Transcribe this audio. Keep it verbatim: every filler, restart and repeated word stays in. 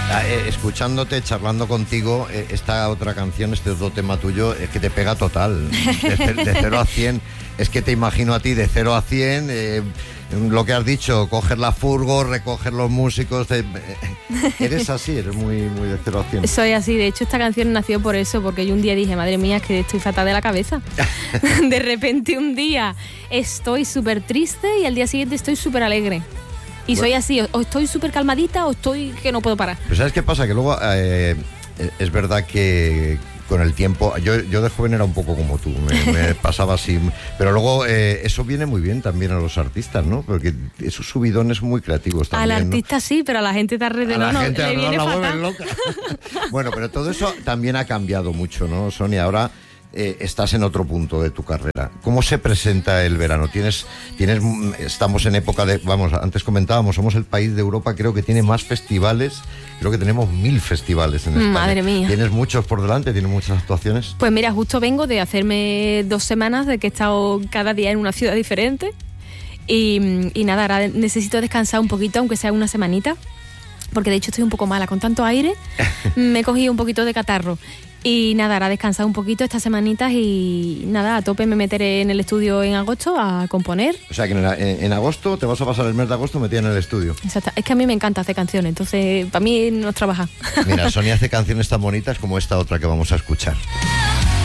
Eh, escuchándote, charlando contigo, eh, esta otra canción, este otro tema tuyo, es que te pega total. De, de cero a cien. Es que te imagino a ti de cero a cien, eh, lo que has dicho, coger la furgo, recoger los músicos. Eh, eres así, eres muy, muy de cero a cien. Soy así, de hecho esta canción nació por eso, porque yo un día dije, madre mía, es que estoy fatal de la cabeza. De repente un día estoy súper triste y al día siguiente estoy súper alegre. Y bueno, soy así, o estoy súper calmadita o estoy que no puedo parar. Pues ¿sabes qué pasa? Que luego eh, es verdad que con el tiempo, yo, yo de joven era un poco como tú, me, me pasaba así, pero luego eh, eso viene muy bien también a los artistas, ¿no? Porque esos subidones muy creativos también, al artista, ¿no? Sí, pero a la gente de alrededor a la no, gente le viene la fatal. vuelven loca. Bueno, pero todo eso también ha cambiado mucho, ¿no, Sonia? Ahora eh, estás en otro punto de tu carrera. ¿Cómo se presenta el verano? Tienes, tienes, estamos en época de, vamos, antes comentábamos, somos el país de Europa, creo que tiene más festivales, creo que tenemos mil festivales en España. Madre mía. ¿Tienes muchos por delante? ¿Tienes muchas actuaciones? Pues mira, justo vengo de hacerme dos semanas de que he estado cada día en una ciudad diferente y, y nada, ahora necesito descansar un poquito, aunque sea una semanita, porque de hecho estoy un poco mala, con tanto aire me he cogido un poquito de catarro. Y nada, ahora descansar un poquito estas semanitas y nada, a tope me meteré en el estudio en agosto a componer. O sea que en, en, en agosto te vas a pasar el mes de agosto metida en el estudio. Exacto, es que a mí me encanta hacer canciones, entonces para mí no es trabajar. Mira, Sonia hace canciones tan bonitas como esta otra que vamos a escuchar.